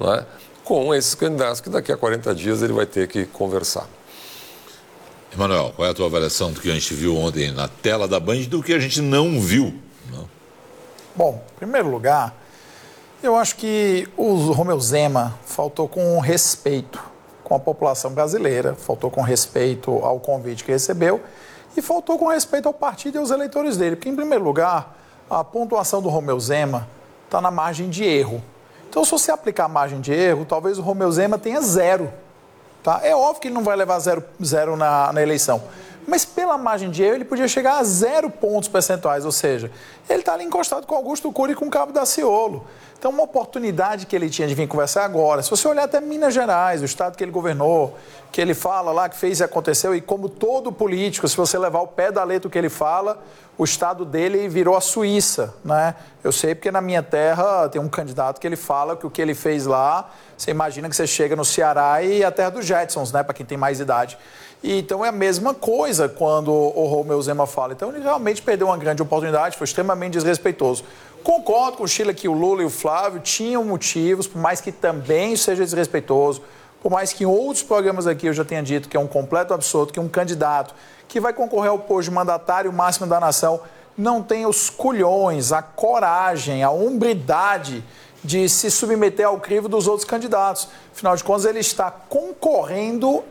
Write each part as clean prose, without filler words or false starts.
não é? Com esses candidatos que daqui a 40 dias ele vai ter que conversar. Emanuel, qual é a tua avaliação do que a gente viu ontem na tela da Band e do que a gente não viu? Não? Bom, em primeiro lugar, eu acho que o Romeu Zema faltou com respeito com a população brasileira, faltou com respeito ao convite que recebeu e faltou com respeito ao partido e aos eleitores dele. Porque, em primeiro lugar, a pontuação do Romeu Zema está na margem de erro. Então, se você aplicar a margem de erro, talvez o Romeu Zema tenha 0. Tá? É óbvio que ele não vai levar zero na eleição. Mas pela margem de erro, ele podia chegar a 0 pontos percentuais. Ou seja, ele está ali encostado com Augusto Cury e com o Cabo Daciolo. Então, uma oportunidade que ele tinha de vir conversar agora. Se você olhar até Minas Gerais, o estado que ele governou, que ele fala lá que fez e aconteceu, e como todo político, se você levar o pé da letra o que ele fala, o estado dele virou a Suíça, né? Eu sei porque na minha terra tem um candidato que ele fala que o que ele fez lá, você imagina que você chega no Ceará e a terra dos Jetsons, né? Para quem tem mais idade. E, então é a mesma coisa quando o Romeu Zema fala. Então ele realmente perdeu uma grande oportunidade, foi extremamente desrespeitoso. Concordo com o Sheila que o Lula e o Flávio tinham motivos, por mais que também seja desrespeitoso, por mais que em outros programas aqui eu já tenha dito que é um completo absurdo, que um candidato que vai concorrer ao posto de mandatário máximo da nação não tem os culhões, a coragem, a hombridade de se submeter ao crivo dos outros candidatos. Afinal de contas, ele está concorrendo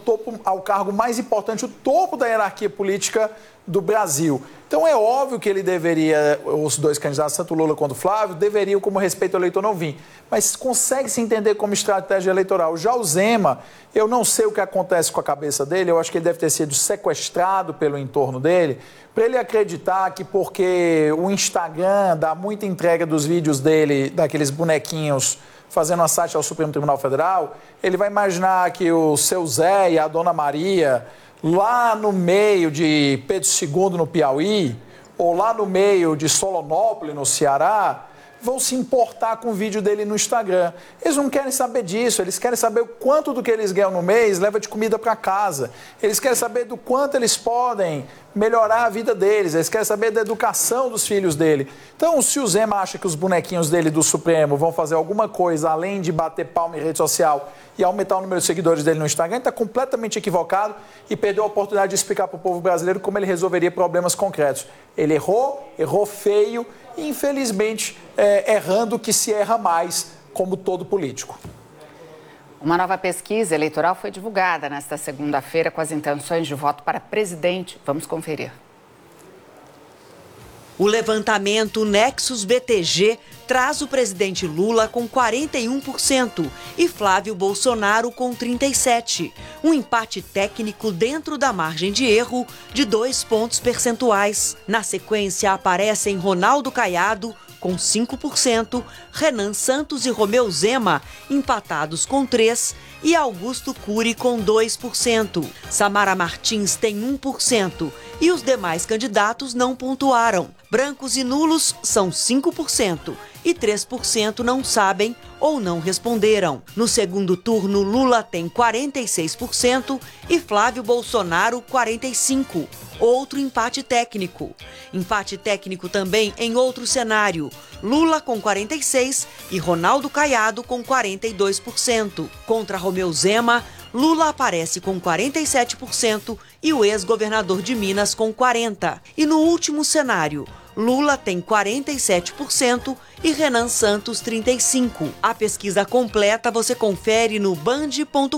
ao cargo mais importante, o topo da hierarquia política do Brasil. Então é óbvio que ele deveria, os dois candidatos, tanto Lula quanto Flávio, deveriam, como respeito ao eleitor, não vir. Mas consegue-se entender como estratégia eleitoral. Já o Zema, eu não sei o que acontece com a cabeça dele, eu acho que ele deve ter sido sequestrado pelo entorno dele, para ele acreditar que porque o Instagram dá muita entrega dos vídeos dele, daqueles bonequinhos fazendo uma sátira ao Supremo Tribunal Federal, ele vai imaginar que o seu Zé e a Dona Maria, lá no meio de Pedro II no Piauí, ou lá no meio de Solonópolis no Ceará, vão se importar com o vídeo dele no Instagram. Eles não querem saber disso, eles querem saber o quanto do que eles ganham no mês leva de comida para casa. Eles querem saber do quanto eles podem melhorar a vida deles, eles querem saber da educação dos filhos dele. Então, se o Zema acha que os bonequinhos dele do Supremo vão fazer alguma coisa além de bater palma em rede social e aumentar o número de seguidores dele no Instagram, ele está completamente equivocado e perdeu a oportunidade de explicar para o povo brasileiro como ele resolveria problemas concretos. Ele errou feio e, infelizmente, errando que se erra mais, como todo político. Uma nova pesquisa eleitoral foi divulgada nesta segunda-feira com as intenções de voto para presidente. Vamos conferir. O levantamento Nexus BTG traz o presidente Lula com 41% e Flávio Bolsonaro com 37%. Um empate técnico dentro da margem de erro de 2 pontos percentuais. Na sequência aparecem Ronaldo Caiado com 5%, Renan Santos e Romeu Zema empatados com 3% e Augusto Cury com 2%. Samara Martins tem 1% e os demais candidatos não pontuaram. Brancos e nulos são 5% e 3% não sabem ou não responderam. No segundo turno, Lula tem 46% e Flávio Bolsonaro 45%. Outro empate técnico. Empate técnico também em outro cenário. Lula com 46% e Ronaldo Caiado com 42%. Contra Romeu Zema, Lula aparece com 47% e o ex-governador de Minas com 40%. E no último cenário, Lula tem 47% e Renan Santos 35%. A pesquisa completa você confere no band.com.br.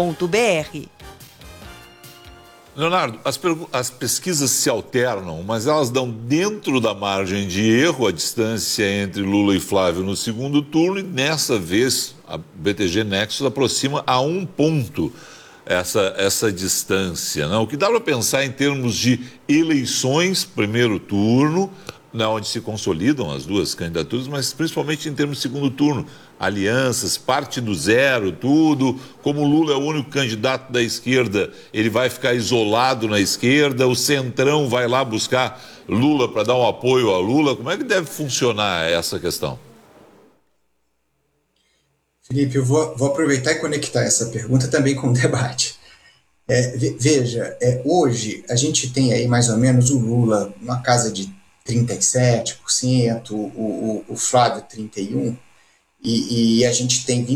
Leonardo, as pesquisas se alternam, mas elas dão dentro da margem de erro a distância entre Lula e Flávio no segundo turno e dessa vez a BTG Nexus aproxima a 1 ponto essa distância, não? O que dá para pensar em termos de eleições, primeiro turno, onde se consolidam as duas candidaturas, mas principalmente em termos de segundo turno, alianças, parte do zero, tudo. Como o Lula é o único candidato da esquerda, ele vai ficar isolado na esquerda, o Centrão vai lá buscar Lula para dar um apoio a Lula. Como é que deve funcionar essa questão? Felipe, eu vou aproveitar e conectar essa pergunta também com o debate. Veja, hoje a gente tem aí mais ou menos o Lula uma casa de 37%, o Flávio 31%, e a gente tem